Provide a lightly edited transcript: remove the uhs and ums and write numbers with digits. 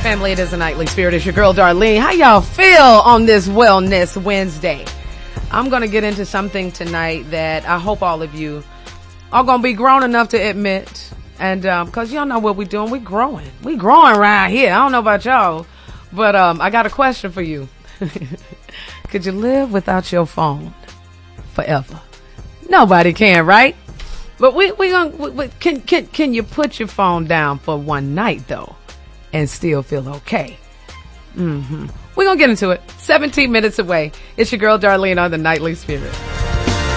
family. It is a Nightly Spirit. It's your girl, Darlene. How y'all feel on this Wellness Wednesday? I'm going to get into something tonight that I hope all of you are going to be grown enough to admit. And because y'all know what we're doing. We're growing. We're growing right here. I don't know about y'all, but I got a question for you. Could you live without your phone forever? Nobody can, right? But can you put your phone down for one night though and still feel okay? We're going to get into it. 17 minutes away. It's your girl Darlene on the Nightly Spirit.